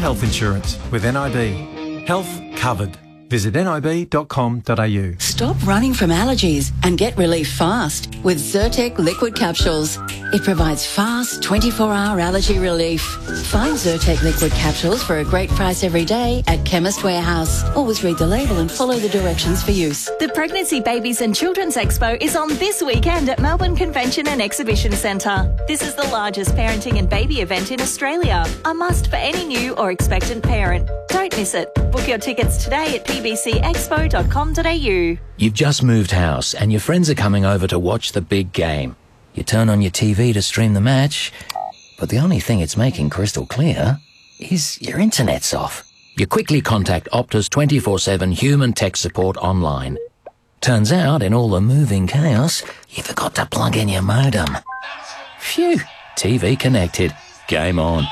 health insurance with NIB. Health covered. Visit nib.com.au. Stop running from allergies and get relief fast with Zyrtec liquid capsules. It provides fast 24-hour allergy relief. Find Zyrtec liquid capsules for a great price every day at Chemist Warehouse. Always read the label and follow the directions for use. The Pregnancy, Babies and Children's Expo is on this weekend at Melbourne Convention and Exhibition Centre. This is the largest parenting and baby event in Australia. A must for any new or expectant parent. Don't miss it. Book your tickets today at pbcexpo.com.au. You've just moved house and your friends are coming over to watch the big game. You turn on your TV to stream the match, but the only thing it's making crystal clear is your internet's off. You quickly contact Optus 24/7 human tech support online. Turns out, in all the moving chaos, you forgot to plug in your modem. Phew, TV connected. Game on.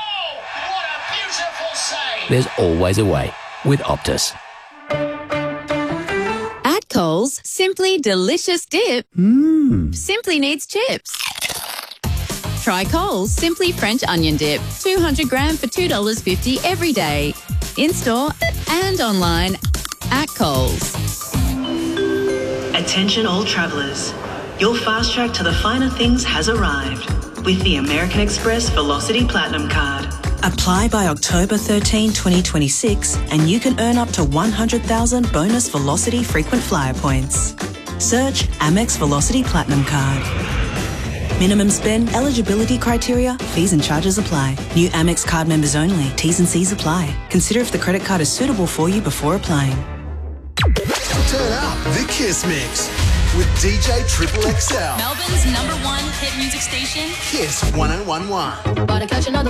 There's always a way with Optus. At Coles, simply delicious dip simply needs chips. Try Coles Simply French Onion Dip, 200 gram for $2.50 every day. In-store and online at Coles. Attention all travellers. Your fast track to the finer things has arrived with the American Express Velocity Platinum Card. Apply by October 13, 2026 and you can earn up to 100,000 bonus Velocity frequent flyer points. Search Amex Velocity Platinum Card. Minimum spend, eligibility criteria, fees and charges apply. New Amex card members only. T's and C's apply. Consider if the credit card is suitable for you before applying. Turn up the Kiss Mix with DJ Triple XL. Melbourne's #1 hit music station. Kiss 101.1. About to catch another